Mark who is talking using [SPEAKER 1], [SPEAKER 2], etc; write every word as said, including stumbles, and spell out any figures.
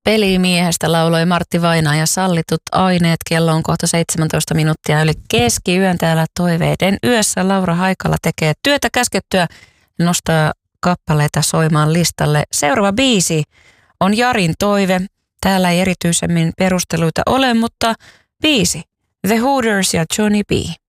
[SPEAKER 1] Pelimiehestä lauloi Martti Vainaa ja sallitut aineet. Kello on kohta seitsemäntoista minuuttia yli keskiyön. Täällä Toiveiden yössä Laura Haikala tekee työtä käskettyä, nostaa kappaleita soimaan listalle. Seuraava biisi on Jarin toive. Täällä ei erityisemmin perusteluita ole, mutta biisi The Hooters ja Johnny B.